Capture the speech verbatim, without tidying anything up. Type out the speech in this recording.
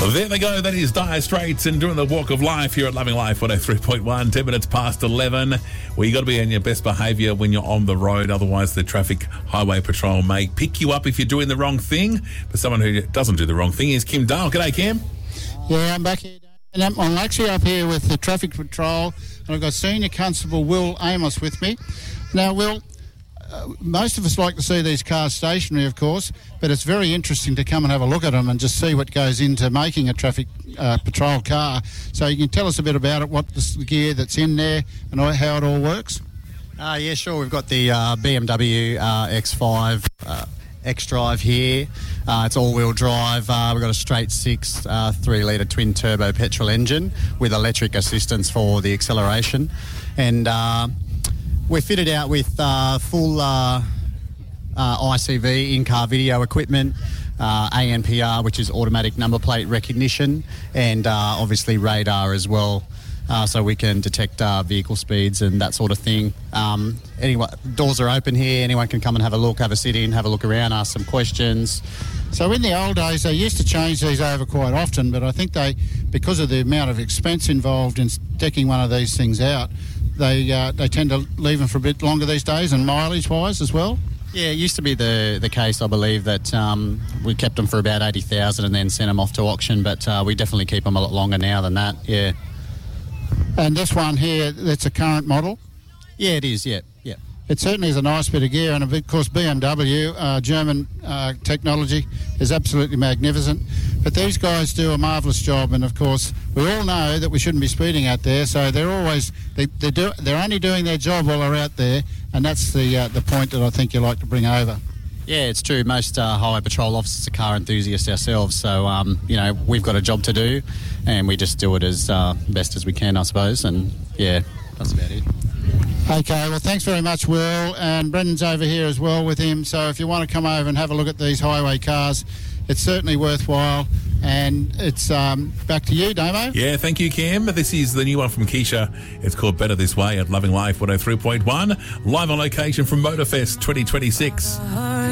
There they go. That is Dire Straits and doing the walk of life here at Loving Life one oh three point one. Ten minutes past eleven. Well, you got to be in your best behaviour when you're on the road. Otherwise, the traffic highway patrol may pick you up if you're doing the wrong thing. But someone who doesn't do the wrong thing is Kim Dale. G'day, Kim. Yeah, I'm back here. And I'm, I'm actually up here with the traffic patrol, and I've got Senior Constable Will Amos with me. Now, Will, uh, most of us like to see these cars stationary, of course, but it's very interesting to come and have a look at them and just see what goes into making a traffic uh, patrol car. So you can tell us a bit about it, what the gear that's in there and how it all works? Uh, yeah, sure. We've got the uh, B M W uh, X five uh, X-Drive here. Uh, it's all-wheel drive. Uh, we've got a straight six, uh, three-litre twin-turbo petrol engine with electric assistance for the acceleration. And uh, we're fitted out with uh, full uh, uh, I C V, in-car video equipment, uh, A N P R, which is automatic number plate recognition, and uh, obviously radar as well. Uh, so we can detect uh, vehicle speeds and that sort of thing. Um, anyone, doors are open here. Anyone can come and have a look, have a sit in, have a look around, ask some questions. So in the old days, they used to change these over quite often, but I think they, because of the amount of expense involved in decking one of these things out, they uh, they tend to leave them for a bit longer these days, and mileage-wise as well. Yeah, it used to be the, the case, I believe, that um, we kept them for about eighty thousand and then sent them off to auction, but uh, we definitely keep them a lot longer now than that, yeah. And this one here, that's a current model? Yeah, it is, yeah, yeah. It certainly is a nice bit of gear, and of course B M W, uh, German uh, technology, is absolutely magnificent. But these guys do a marvellous job, and of course we all know that we shouldn't be speeding out there, so they're always, they, they do, they're only doing their job while they're out there, and that's the, uh, the point that I think you like to bring over. Yeah, it's true. Most uh, highway patrol officers are car enthusiasts ourselves, so um, you know, we've got a job to do, and we just do it as uh, best as we can, I suppose. And yeah, that's about it. Okay, well, thanks very much, Will. And Brendan's over here as well with him. So if you want to come over and have a look at these highway cars, it's certainly worthwhile. And it's um, back to you, Damo. Yeah, thank you, Cam. This is the new one from Keisha. It's called Better This Way at Loving Life one oh three point one. Live on location from Motorfest twenty twenty-six.